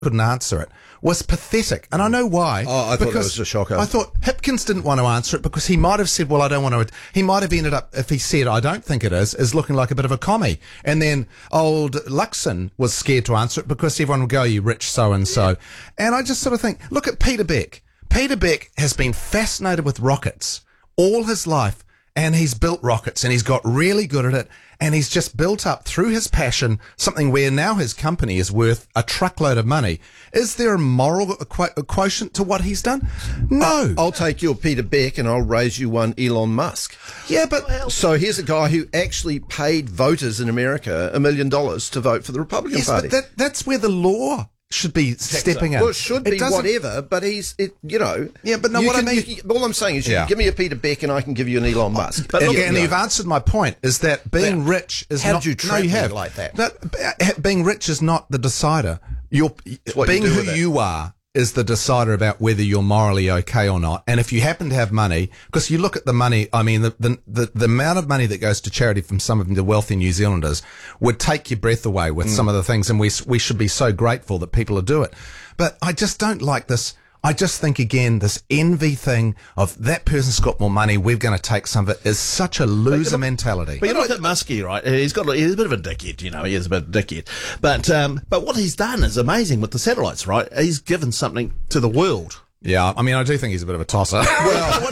couldn't answer it was pathetic. And I know why. Oh, I thought it was a shocker. I thought Hipkins didn't want to answer it because he might have said, well, I don't want to. He might have ended up, if he said, I don't think it is looking like a bit of a commie. And then old Luxon was scared to answer it because everyone would go, you rich so-and-so. And I just sort of think, look at Peter Beck. Peter Beck has been fascinated with rockets all his life. And he's built rockets and he's got really good at it. And he's just built up through his passion something where now his company is worth a truckload of money. Is there a moral quotient to what he's done? No. I'll take your Peter Beck and I'll raise you one Elon Musk. Yeah, but... So here's a guy who actually paid voters in America $1 million to vote for the Republican Party. But that's where the law should be stepping in. Well, it should be whatever, but Yeah, but no, all I'm saying is you can give me a Peter Beck and I can give you an Elon Musk. But you've answered my point, is that being rich is how not... How did you treat me like that? But being rich is not the decider. Being who you are is the decider about whether you're morally okay or not. And if you happen to have money, because you look at the money, I mean, the amount of money that goes to charity from some of the wealthy New Zealanders would take your breath away with some of the things, and we should be so grateful that people do it. But I just don't like this. I just think, again, this envy thing of that person's got more money, we're going to take some of it, is such a loser mentality. But you look at Muskie, right? He's a bit of a dickhead, he is a bit of a dickhead. But what he's done is amazing with the satellites, right? He's given something to the world. Yeah, I mean, I do think he's a bit of a tosser. Well,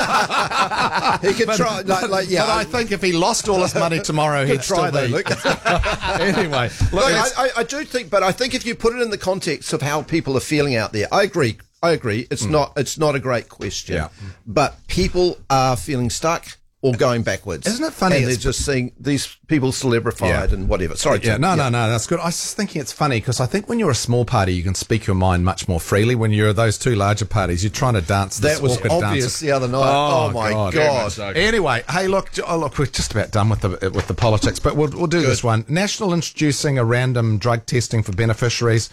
he could try. But I think if he lost all his money tomorrow, he'd try that. Anyway, I do think, but I think if you put it in the context of how people are feeling out there, I agree. It's not a great question, but people are feeling stuck or going backwards. Isn't it funny? And they're just seeing these people celebrified and whatever. Sorry. No, that's good. I was just thinking it's funny because I think when you're a small party, you can speak your mind much more freely. When you're those two larger parties, you're trying to dance this That was awkward obvious dance. the other night. Oh my God. Anyway, hey, look, we're just about done with the politics, but we'll do this one. National introducing a random drug testing for beneficiaries.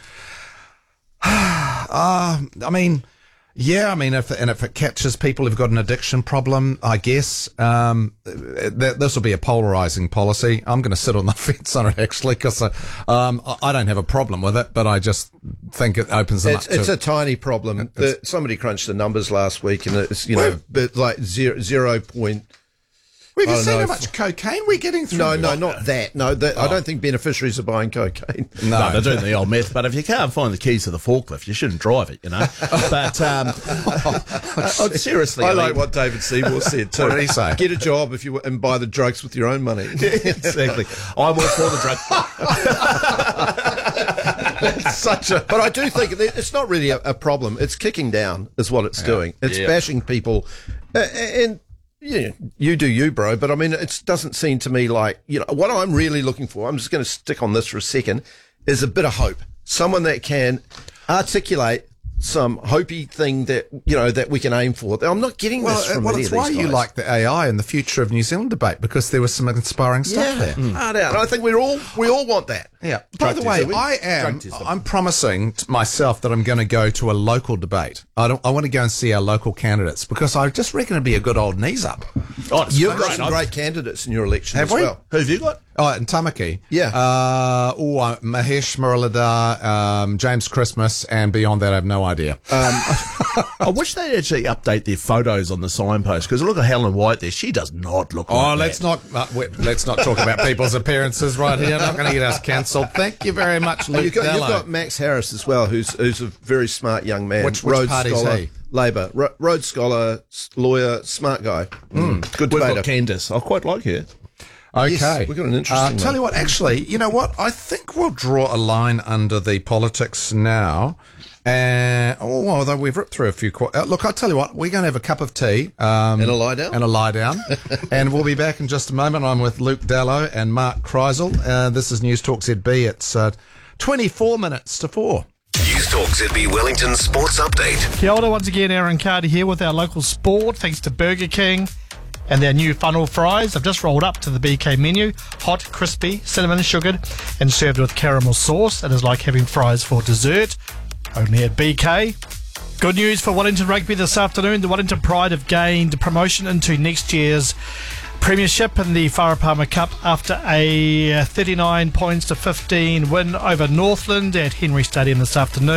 If it catches people who've got an addiction problem, I guess this will be a polarizing policy. I'm going to sit on the fence on it actually because I don't have a problem with it, but I just think it opens them up. It's a tiny problem. Somebody crunched the numbers last week, and it's like 0. Have you seen how much cocaine we're getting through? No, not that. No, I don't think beneficiaries are buying cocaine. No, they're doing the old meth. But if you can't find the keys to the forklift, you shouldn't drive it, But seriously, I like what David Seymour said too. What did he say? Get a job and buy the drugs with your own money. Exactly. I work for the drug. But I do think it's not really a problem. It's kicking down, is what it's doing. It's bashing people, and. Yeah, you do you, bro. But I mean, it doesn't seem to me like, what I'm really looking for, I'm just going to stick on this for a second, is a bit of hope. Someone that can articulate some hopey thing that, that we can aim for. I'm not getting this from many of these guys. Well, it's why you like the AI and the future of New Zealand debate, because there was some inspiring stuff there. Hard out. I think we all want that. Yeah. By the way, I'm promising myself that I'm going to go to a local debate. I want to go and see our local candidates because I just reckon it'd be a good old knees up. Oh, you've got some great candidates in your election as well. Who have you got? Oh, in Tamaki. Yeah. Mahesh Muralidhar, James Christmas, and beyond that, I have no idea. I wish they'd actually update their photos on the signpost, because look at Helen White there. She does not look like that. Let's not talk about people's appearances right here. Not going to get us cancelled. Thank you very much, Luke. You've got Max Harris as well, who's a very smart young man. Which party is he? Labor. Rhodes Scholar, lawyer, smart guy. Good We've debater. got Candice. I quite like her. Okay. Yes, we've got an interesting tell you what, actually, you know what? I think we'll draw a line under the politics now. Although we've ripped through a few... look, I'll tell you what, we're going to have a cup of tea. And a lie down. And we'll be back in just a moment. I'm with Luke Dallow and Mark Kreisel. This is News Talk ZB. It's 24 minutes to 4. News Talk ZB Wellington Sports Update. Kia ora, once again, Aaron Carter here with our local sport, thanks to Burger King and their new funnel fries. I've just rolled up to the BK menu. Hot, crispy, cinnamon sugared, and served with caramel sauce. It is like having fries for dessert. Only at BK. Good news for Wellington Rugby this afternoon. The Wellington Pride have gained promotion into next year's Premiership in the Farah Palmer Cup after a 39 points to 15 win over Northland at Henry Stadium this afternoon.